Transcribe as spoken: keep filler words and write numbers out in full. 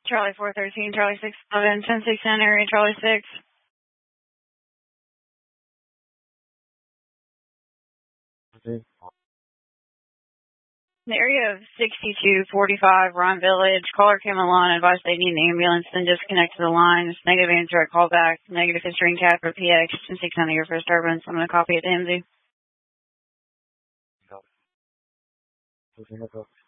Charlie four thirteen, Charlie six eleven, ten six ten, area Charlie six. Okay. The area of sixty-two forty-five, Ron Village. Caller came along and advised they need an ambulance, then disconnected the line. It's negative answer at callback. Negative history and cap for P X. ten six hundred your first disturbance. I'm going to copy it to M Z. Okay, no problem.